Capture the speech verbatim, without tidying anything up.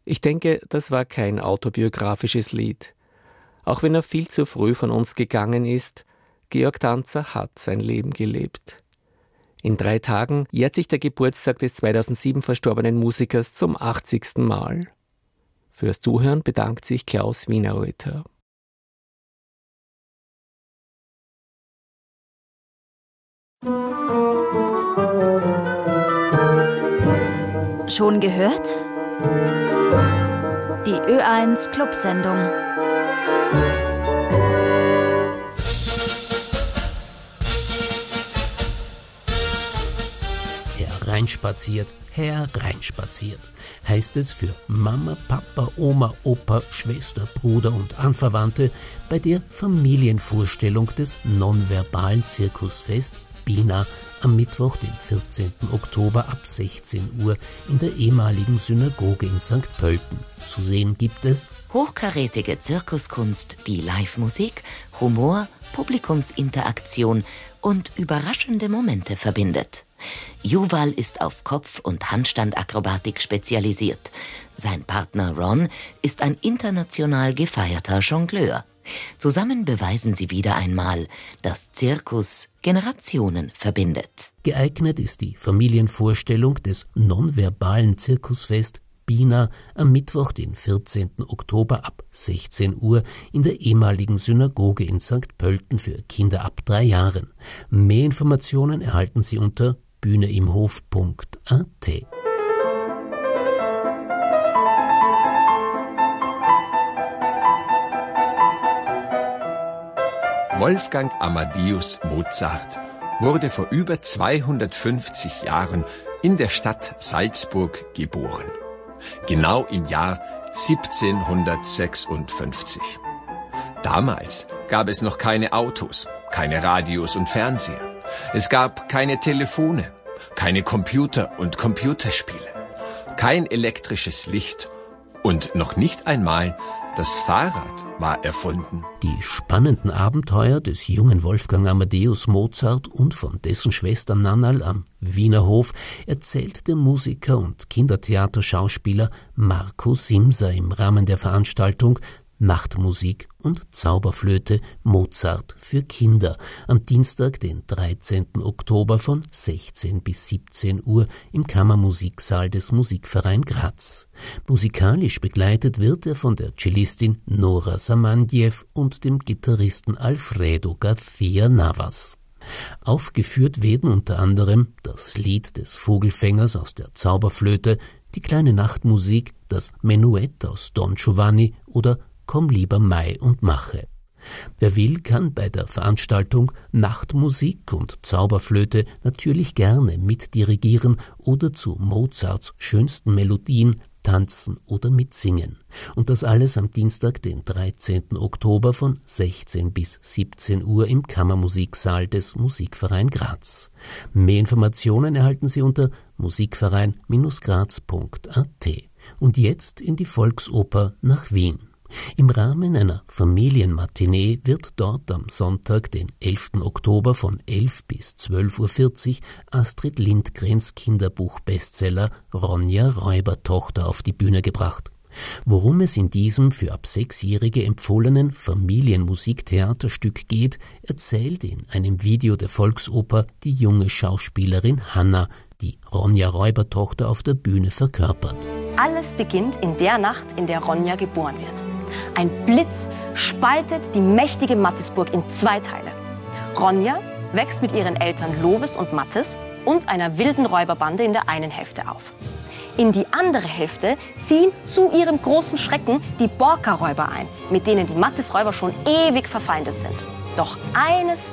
Ich denke, das war kein autobiografisches Lied. Auch wenn er viel zu früh von uns gegangen ist, Georg Danzer hat sein Leben gelebt. In drei Tagen jährt sich der Geburtstag des zweitausendsieben verstorbenen Musikers zum achtzigsten Mal. Fürs Zuhören bedankt sich Klaus Wienerreuter. Schon gehört? Die Ö eins Clubsendung. Hereinspaziert, hereinspaziert, heißt es für Mama, Papa, Oma, Opa, Schwester, Bruder und Anverwandte bei der Familienvorstellung des nonverbalen Zirkusfest Bina am Mittwoch, den vierzehnten Oktober ab sechzehn Uhr in der ehemaligen Synagoge in Sankt Pölten. Zu sehen gibt es hochkarätige Zirkuskunst, die Live-Musik, Humor, Publikumsinteraktion und überraschende Momente verbindet. Yuval ist auf Kopf- und Handstandakrobatik spezialisiert. Sein Partner Ron ist ein international gefeierter Jongleur. Zusammen beweisen sie wieder einmal, dass Zirkus Generationen verbindet. Geeignet ist die Familienvorstellung des nonverbalen Zirkusfest Bina am Mittwoch, den vierzehnten Oktober ab sechzehn Uhr in der ehemaligen Synagoge in Sankt Pölten für Kinder ab drei Jahren. Mehr Informationen erhalten Sie unter bühneimhof punkt a t. Wolfgang Amadeus Mozart wurde vor über zweihundertfünfzig Jahren in der Stadt Salzburg geboren. Genau im Jahr siebzehnhundertsechsundfünfzig. Damals gab es noch keine Autos, keine Radios und Fernseher. Es gab keine Telefone, keine Computer und Computerspiele, kein elektrisches Licht und noch nicht einmal das Fahrrad war erfunden. Die spannenden Abenteuer des jungen Wolfgang Amadeus Mozart und von dessen Schwester Nannal am Wiener Hof erzählt der Musiker und Kindertheaterschauspieler Marco Simser im Rahmen der Veranstaltung Nachtmusik und Zauberflöte Mozart für Kinder am Dienstag, den dreizehnten Oktober von sechzehn bis siebzehn Uhr im Kammermusiksaal des Musikverein Graz. Musikalisch begleitet wird er von der Cellistin Nora Samandjew und dem Gitarristen Alfredo García Navas. Aufgeführt werden unter anderem das Lied des Vogelfängers aus der Zauberflöte, die kleine Nachtmusik, das Menuett aus Don Giovanni oder Komm lieber Mai und mache. Wer will, kann bei der Veranstaltung Nachtmusik und Zauberflöte natürlich gerne mitdirigieren oder zu Mozarts schönsten Melodien tanzen oder mitsingen. Und das alles am Dienstag, den dreizehnten Oktober von sechzehn bis siebzehn Uhr im Kammermusiksaal des Musikverein Graz. Mehr Informationen erhalten Sie unter musikverein Bindestrich graz punkt a t. Und jetzt in die Volksoper nach Wien. Im Rahmen einer Familienmatinee wird dort am Sonntag, den elften Oktober von elf bis zwölf Uhr vierzig Astrid Lindgrens Kinderbuch-Bestseller Ronja Räubertochter auf die Bühne gebracht. Worum es in diesem für ab Sechsjährige empfohlenen Familienmusiktheaterstück geht, erzählt in einem Video der Volksoper die junge Schauspielerin Hanna, die Ronja Räubertochter auf der Bühne verkörpert. Alles beginnt in der Nacht, in der Ronja geboren wird. Ein Blitz spaltet die mächtige Mattisburg in zwei Teile. Ronja wächst mit ihren Eltern Lovis und Mattis und einer wilden Räuberbande in der einen Hälfte auf. In die andere Hälfte ziehen zu ihrem großen Schrecken die Borka-Räuber ein, mit denen die Mattis-Räuber schon ewig verfeindet sind. Doch eines